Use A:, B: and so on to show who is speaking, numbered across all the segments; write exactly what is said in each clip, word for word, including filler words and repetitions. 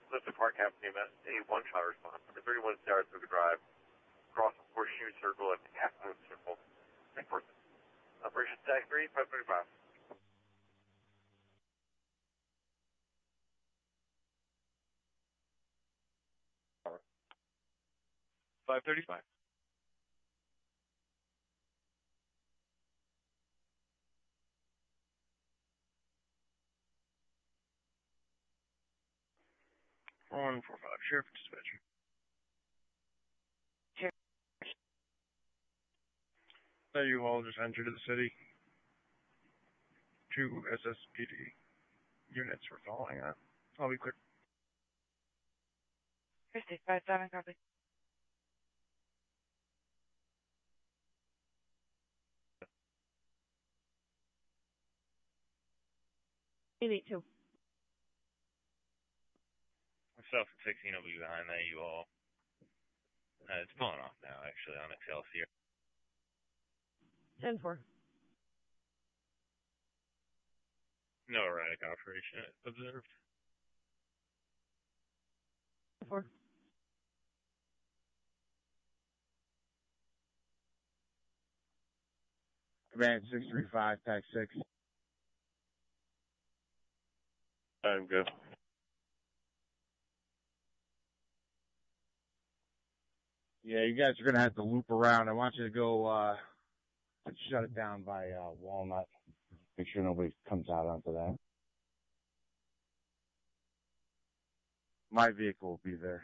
A: Clifton Park Avenue, a one-shot response. Number thirty-one Saratoga Drive, across the Horseshoe Circle at the Half Moon Circle. Next person. Operation Stack three, five thirty-five.
B: five thirty-five. one four five, Sheriff Dispatcher. That you all just entered the city. Two S S P D units were following that. I'll be quick.
C: Christie, five seven, copy. eight eight two.
D: Myself and sixteen will be behind that, you all. Uh, it's pulling off now, actually, on Excelsior.
C: ten four.
D: No erratic operation observed.
C: four.
E: Command six three five, Tac six.
B: Time go.
E: Yeah, you guys are going to have to loop around. I want you to go uh, shut it down by uh, Walnut. Make sure nobody comes out onto that. My vehicle will be there.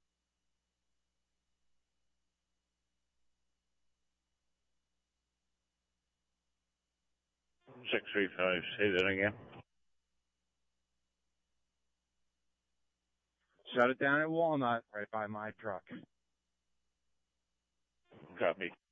B: six three five, say that again.
E: Shut it down at Walnut, right by my truck.
B: Copy.